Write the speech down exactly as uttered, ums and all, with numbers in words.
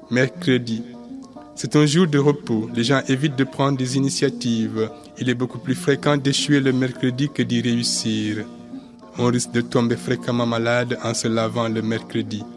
Mercredi. C'est un jour de repos. Les gens évitent de prendre des initiatives. Il est beaucoup plus fréquent d'échouer le mercredi que d'y réussir. On risque de tomber fréquemment malade en se lavant le mercredi.